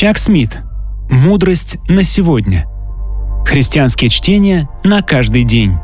Чак Смит. Мудрость на сегодня. Христианские чтения на каждый день.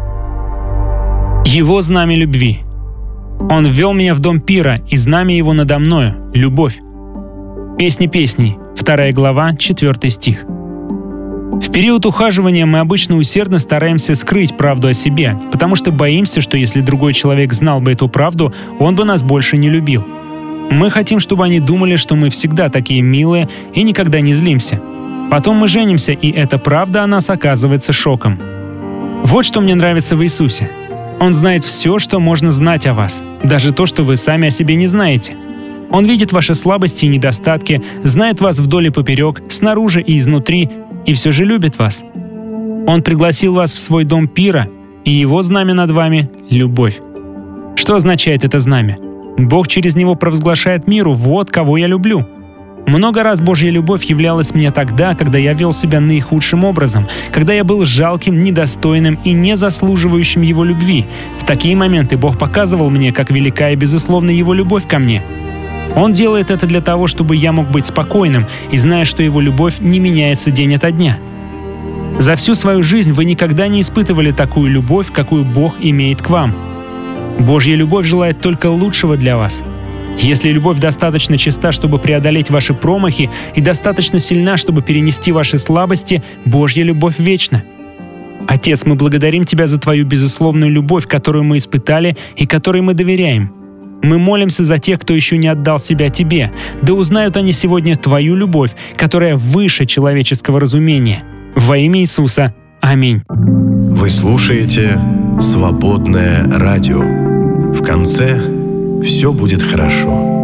Его знамя любви. Он ввел меня в дом пира, и знамя его надо мною — любовь. Песни песней, 2 глава, 4 стих. В период ухаживания мы обычно усердно стараемся скрыть правду о себе, потому что боимся, что если другой человек знал бы эту правду, он бы нас больше не любил. Мы хотим, чтобы они думали, что мы всегда такие милые и никогда не злимся. Потом мы женимся, и эта правда о нас оказывается шоком. Вот что мне нравится в Иисусе. Он знает все, что можно знать о вас, даже то, что вы сами о себе не знаете. Он видит ваши слабости и недостатки, знает вас вдоль и поперек, снаружи и изнутри, и все же любит вас. Он пригласил вас в свой дом пира, и его знамя над вами — любовь. Что означает это знамя? Бог через него провозглашает миру: «Вот кого я люблю». Много раз Божья любовь являлась мне тогда, когда я вел себя наихудшим образом, когда я был жалким, недостойным и не заслуживающим Его любви. В такие моменты Бог показывал мне, как велика и безусловна Его любовь ко мне. Он делает это для того, чтобы я мог быть спокойным и зная, что Его любовь не меняется день ото дня. За всю свою жизнь вы никогда не испытывали такую любовь, какую Бог имеет к вам. Божья любовь желает только лучшего для вас. Если любовь достаточно чиста, чтобы преодолеть ваши промахи, и достаточно сильна, чтобы перенести ваши слабости, Божья любовь вечна. Отец, мы благодарим Тебя за Твою безусловную любовь, которую мы испытали и которой мы доверяем. Мы молимся за тех, кто еще не отдал себя Тебе. Да узнают они сегодня Твою любовь, которая выше человеческого разумения. Во имя Иисуса. Аминь. Вы слушаете «Свободное радио». В конце все будет хорошо.